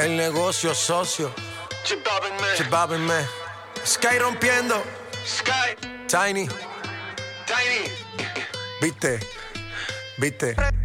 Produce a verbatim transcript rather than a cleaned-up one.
El negocio socio. Chibabinme. Chibabinme. Sky rompiendo. Sky. Tiny. Tiny. Viste. Viste.